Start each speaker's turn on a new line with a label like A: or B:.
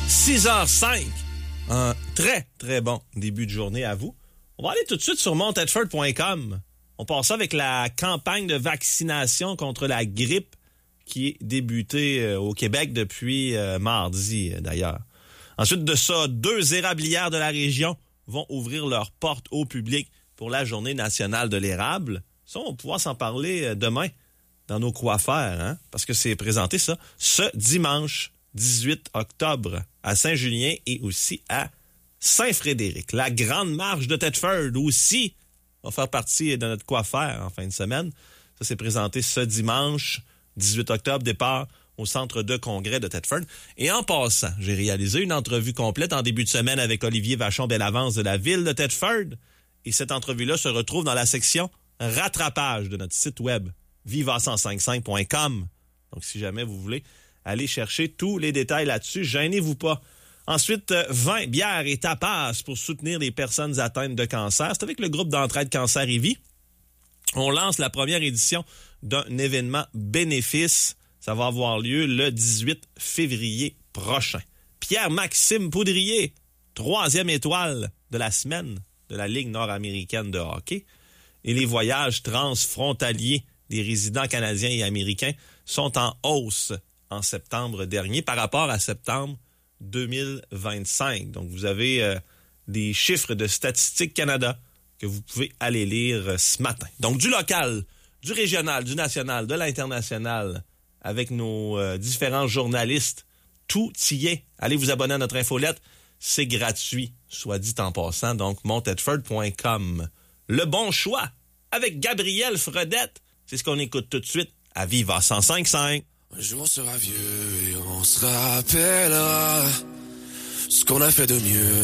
A: 6h05. Un très, très bon début de journée à vous. On va aller tout de suite sur monttedford.com. On part ça avec la campagne de vaccination contre la grippe qui est débutée au Québec depuis mardi, d'ailleurs. Ensuite de ça, 2 érablières de la région vont ouvrir leurs portes au public pour la Journée nationale de l'érable. Ça, on va pouvoir s'en parler demain dans nos quoi faire, hein? Parce que c'est présenté ça ce dimanche 18 octobre à Saint-Julien et aussi à Saint-Frédéric. La grande marche de Tedford aussi va faire partie de notre quoi faire en fin de semaine. Ça, c'est présenté ce dimanche 18 octobre, départ au centre de congrès de Tedford. Et en passant, j'ai réalisé une entrevue complète en début de semaine avec Olivier Vachon-Bellavance de la ville de Tedford. Et cette entrevue-là se retrouve dans la section rattrapage de notre site web viva1055.com. Donc, si jamais vous voulez aller chercher tous les détails là-dessus, gênez-vous pas. Ensuite, vin, bière et tapas pour soutenir les personnes atteintes de cancer. C'est avec le groupe d'entraide Cancer et Vie. On lance la première édition d'un événement bénéfice. Ça va avoir lieu le 18 février prochain. Pierre-Maxime Poudrier, 3e étoile de la semaine de la Ligue nord-américaine de hockey. Et les voyages transfrontaliers des résidents canadiens et américains sont en hausse en septembre dernier par rapport à septembre 2025. Donc, vous avez des chiffres de Statistique Canada que vous pouvez aller lire ce matin. Donc, du local, du régional, du national, de l'international, avec nos différents journalistes, tout y est. Allez vous abonner à notre infolette. C'est gratuit, soit dit en passant. Donc, monttedford.com. Le bon choix avec Gabriel Fredette. C'est ce qu'on écoute tout de suite à Viva 105.5.
B: Un jour on sera vieux et on se rappellera ce qu'on a fait de mieux.